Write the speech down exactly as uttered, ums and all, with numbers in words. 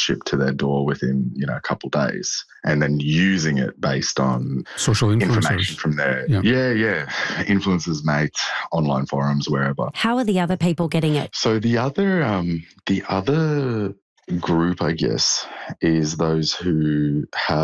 shipped to their door within, you know, a couple of days, and then using it based on social information from their, yeah. yeah, yeah, influencers, mates, online forums, wherever. How are the other people getting it? So the other, um, the other group, I guess, is those who have